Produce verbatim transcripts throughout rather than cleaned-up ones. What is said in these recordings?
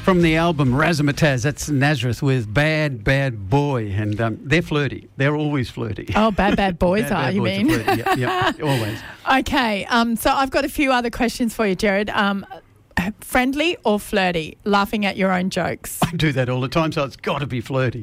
from the album Razzmatazz. That's Nazareth with Bad Bad Boy, and um, they're flirty. They're always flirty. Oh, bad bad boys Bad, are bad you boys mean? are flirty. Yeah, yeah, always. Okay, um, so I've got a few other questions for you, Jared. Um, friendly or flirty? Laughing at your own jokes. I do that all the time, so it's got to be flirty.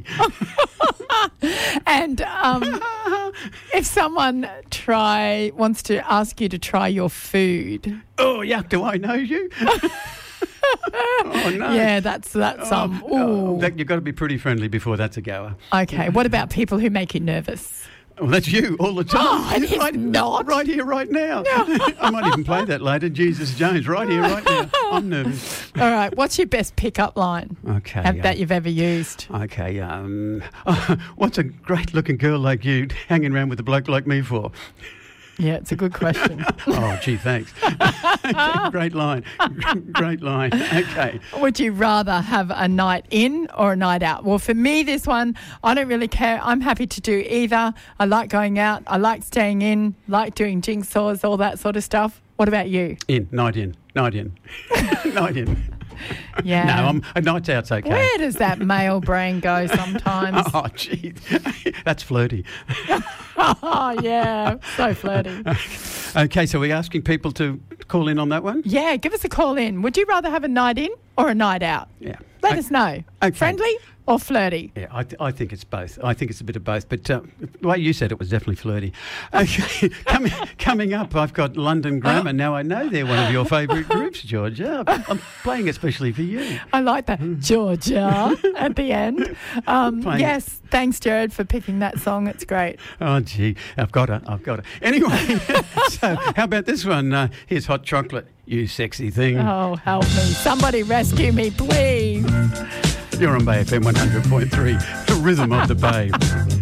And um, if someone try wants to ask you to try your food. Oh, yuck, do I know you? Oh, no. Yeah, that's that's um. Oh, oh, ooh. that, you've got to be pretty friendly before that's a goer. Okay, what about people who make you nervous? Well, that's you all the time. Oh, it is right, not. Right here, right now. I might even play that later. Jesus Jones, right here, right now. I'm nervous. All right, what's your best pickup line Okay. have, um, that you've ever used? Okay. Um, what's a great-looking girl like you hanging around with a bloke like me for? Yeah, it's a good question. Oh, gee, thanks. Great line. Great line. Okay. Would you rather have a night in or a night out? Well, for me, this one, I don't really care. I'm happy to do either. I like going out. I like staying in, like doing jigsaws, all that sort of stuff. What about you? In. Night in. Night in. Night in. Yeah. No, I'm, a night's out's okay. Where does that male brain go sometimes? Oh, gee. That's flirty. Oh, yeah. So flirty. Okay, so we're asking people to call in on that one? Yeah, give us a call in. Would you rather have a night in or a night out? Yeah. Let I, us know. Okay. Friendly or flirty? Yeah, I, th- I think it's both. I think it's a bit of both. But uh, the way you said it was definitely flirty. Okay, coming, coming up, I've got London Grammar. Now, I know they're one of your favourite groups, Georgia. I'm playing especially for you. I like that. Georgia at the end. Um, yes, thanks, Jared, for picking that song. It's great. Oh, gee, I've got it. I've got it. Anyway, so how about this one? Uh, here's Hot Chocolate, you sexy thing. Oh, help me. Somebody rescue me, please. You're on Bay F M one hundred point three, the rhythm of the Bay.